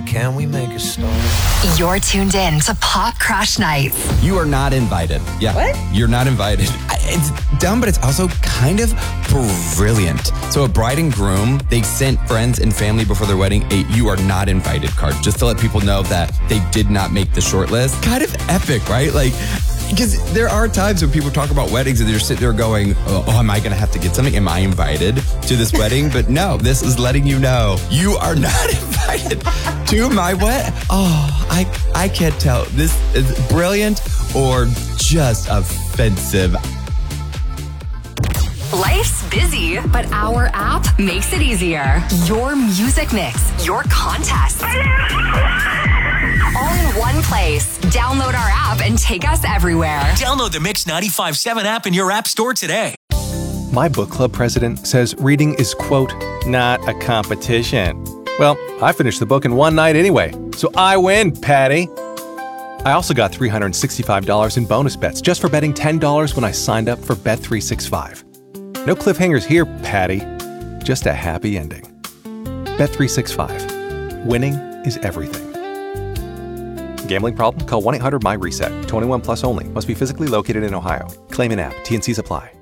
can we make a start? You're tuned in to Pop Crush Nights. You are not invited. Yeah. What? You're not invited. It's dumb, but it's also kind of brilliant. So a bride and groom, they sent friends and family before their wedding a "you are not invited" card, just to let people know that they did not make the short list. Kind of epic, right? Like, because there are times when people talk about weddings and they're sitting there going, oh, am I going to have to get something? Am I invited to this wedding? But no, this is letting you know you are not invited to my wedding. Oh, I can't tell. This is brilliant or just offensive. Life's busy, but our app makes it easier. Your music mix, your contest. All in one place. Download our app and take us everywhere. Download the Mix 95.7 app in your app store today. My book club president says reading is, quote, not a competition. Well, I finished the book in one night anyway, so I win, Patty. I also got $365 in bonus bets just for betting $10 when I signed up for Bet365. No cliffhangers here, Patty. Just a happy ending. Bet365. Winning is everything. Gambling problem? Call 1-800-MY-RESET. 21 plus only. Must be physically located in Ohio. Claim in app. T&Cs apply.